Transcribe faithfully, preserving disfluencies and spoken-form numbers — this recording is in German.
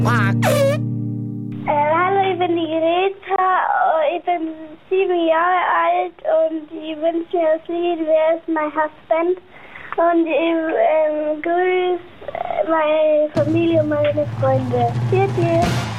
Äh, hallo, ich bin die Greta, ich bin sieben Jahre alt und ich wünsche mir das Lied Wer ist mein Husband? Und ich ähm, grüße meine Familie und meine Freunde. Tschüss.